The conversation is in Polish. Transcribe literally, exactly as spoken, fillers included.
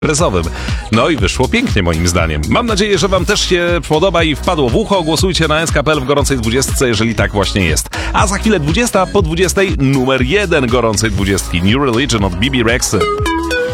imprezowym. No i wyszło pięknie moim zdaniem. Mam nadzieję, że wam też się podoba i wpadło w ucho. Głosujcie na S K P L w gorącej dwudziestce, jeżeli tak właśnie jest. A za chwilę dwudziesta po dwudziestej numer jeden gorącej dwudziestki. New Religion od B B Rexy.